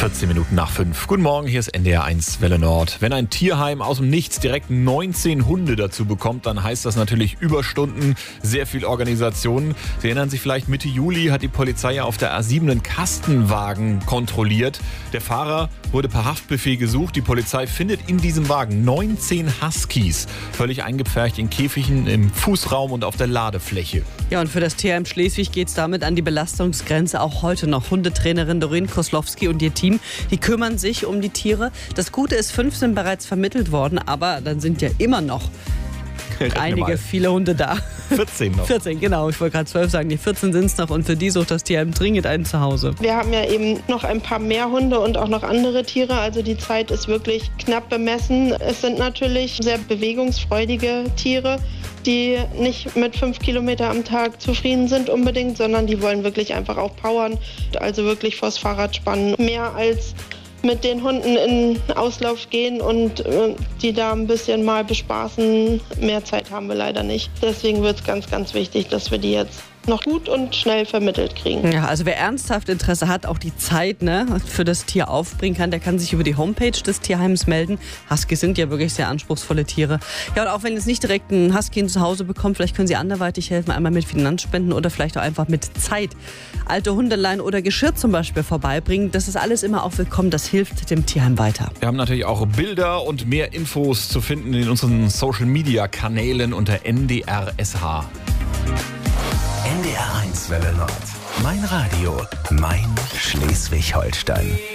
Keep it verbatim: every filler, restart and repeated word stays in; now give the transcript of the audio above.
vierzehn Minuten nach fünf. Guten Morgen, hier ist N D R eins Welle Nord. Wenn ein Tierheim aus dem Nichts direkt neunzehn Hunde dazu bekommt, dann heißt das natürlich Überstunden, sehr viel Organisation. Sie erinnern sich vielleicht, Mitte Juli hat die Polizei ja auf der A sieben einen Kastenwagen kontrolliert. Der Fahrer wurde per Haftbefehl gesucht. Die Polizei findet in diesem Wagen neunzehn Huskies, völlig eingepfercht in Käfigen im Fußraum und auf der Ladefläche. Ja, und für das Tierheim Schleswig geht es damit an die Belastungsgrenze auch heute noch. Hundetrainerin Doreen Koslowski und ihr Team, die kümmern sich um die Tiere. Das Gute ist, fünf sind bereits vermittelt worden, aber dann sind ja immer noch einige, viele Hunde da. vierzehn noch. vierzehn, genau. Ich wollte gerade zwölf sagen. Die vierzehn sind es noch und für die sucht das Tierheim dringend ein Zuhause. Wir haben ja eben noch ein paar mehr Hunde und auch noch andere Tiere. Also die Zeit ist wirklich knapp bemessen. Es sind natürlich sehr bewegungsfreudige Tiere, die nicht mit fünf Kilometer am Tag zufrieden sind unbedingt, sondern die wollen wirklich einfach auch powern. Also wirklich vors Fahrrad spannen. Mehr als mit den Hunden in Auslauf gehen und äh, die da ein bisschen mal bespaßen. Mehr Zeit haben wir leider nicht. Deswegen wird es ganz, ganz wichtig, dass wir die jetzt noch gut und schnell vermittelt kriegen. Ja, also wer ernsthaft Interesse hat, auch die Zeit ne, für das Tier aufbringen kann, der kann sich über die Homepage des Tierheims melden. Huskies sind ja wirklich sehr anspruchsvolle Tiere. Ja, und auch wenn ihr jetzt nicht direkt einen Husky zu Hause bekommt, vielleicht können Sie anderweitig helfen, einmal mit Finanzspenden oder vielleicht auch einfach mit Zeit. Alte Hundeleien oder Geschirr zum Beispiel vorbeibringen, das ist alles immer auch willkommen, das hilft dem Tierheim weiter. Wir haben natürlich auch Bilder und mehr Infos zu finden in unseren Social-Media-Kanälen unter N D R S H. N D R eins Welle Nord. Mein Radio, mein Schleswig-Holstein.